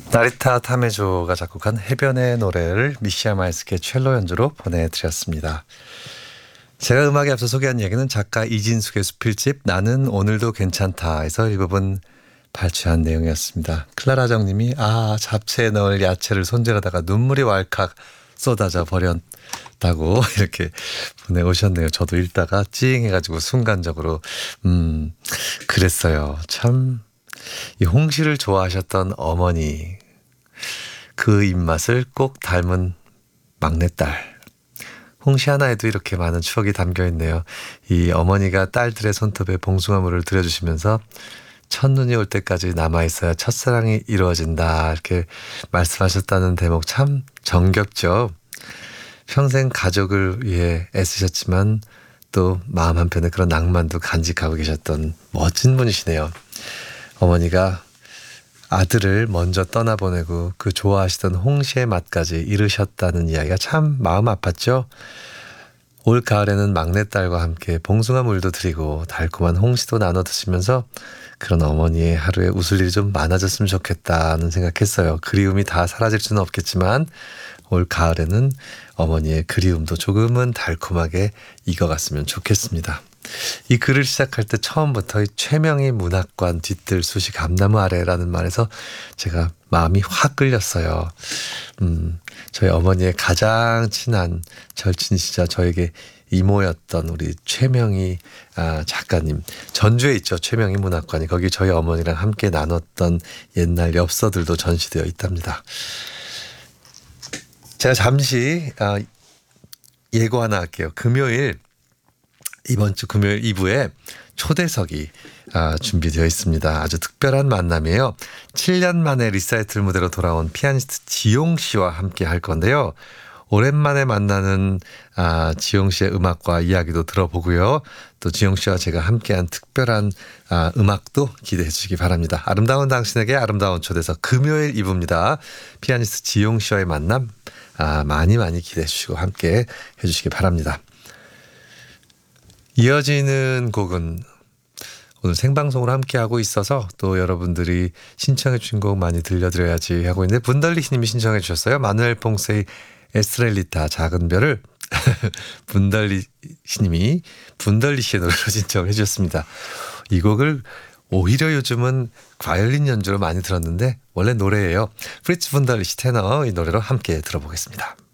나리타 타메조가 작곡한 해변의 노래를 미시아 마이스케 첼로 연주로 보내드렸습니다. 제가 음악에 앞서 소개한 얘기는 작가 이진숙의 수필집 나는 오늘도 괜찮다에서 일부분 발췌한 내용이었습니다. 클라라정님이 잡채에 넣을 야채를 손질하다가 눈물이 왈칵 쏟아져 버렸다고 이렇게 보내오셨네요. 저도 읽다가 찡해가지고 순간적으로 그랬어요. 참 이 홍시를 좋아하셨던 어머니, 그 입맛을 꼭 닮은 막내딸. 홍시 하나에도 이렇게 많은 추억이 담겨있네요. 이 어머니가 딸들의 손톱에 봉숭아물을 들여주시면서 첫눈이 올 때까지 남아있어야 첫사랑이 이루어진다 이렇게 말씀하셨다는 대목 참 정겹죠. 평생 가족을 위해 애쓰셨지만 또 마음 한편에 그런 낭만도 간직하고 계셨던 멋진 분이시네요. 어머니가 아들을 먼저 떠나보내고 그 좋아하시던 홍시의 맛까지 잃으셨다는 이야기가 참 마음 아팠죠. 올 가을에는 막내딸과 함께 봉숭아물도 드리고 달콤한 홍시도 나눠 드시면서 그런 어머니의 하루에 웃을 일이 좀 많아졌으면 좋겠다는 생각했어요. 그리움이 다 사라질 수는 없겠지만 올 가을에는 어머니의 그리움도 조금은 달콤하게 익어갔으면 좋겠습니다. 이 글을 시작할 때 처음부터 이 최명희 문학관 뒤뜰 숲이 감나무 아래라는 말에서 제가 마음이 확 끌렸어요. 저희 어머니의 가장 친한 절친이시자 저에게 이모였던 우리 최명희 작가님. 전주에 있죠. 최명희 문학관이. 거기 저희 어머니랑 함께 나눴던 옛날 엽서들도 전시되어 있답니다. 제가 잠시 예고 하나 할게요. 이번 주 금요일 2부에 초대석이 준비되어 있습니다. 아주 특별한 만남이에요. 7년 만에 리사이틀 무대로 돌아온 피아니스트 지용 씨와 함께 할 건데요. 오랜만에 만나는 지용 씨의 음악과 이야기도 들어보고요. 또 지용 씨와 제가 함께한 특별한 음악도 기대해 주시기 바랍니다. 아름다운 당신에게 아름다운 초대석 금요일 2부입니다. 피아니스트 지용 씨와의 만남 많이 기대해 주시고 함께 해주시기 바랍니다. 이어지는 곡은 오늘 생방송으로 함께하고 있어서 또 여러분들이 신청해 주신 곡 많이 들려드려야지 하고 있는데 분덜리 씨님이 신청해 주셨어요. 마누엘 퐁세의 에스트렐리타 작은 별을 분덜리 씨님이 분덜리 씨의 노래로 신청해 주셨습니다. 이 곡을 오히려 요즘은 바이올린 연주로 많이 들었는데 원래 노래예요. 프리츠 분덜리 씨 테너 이 노래로 함께 들어보겠습니다.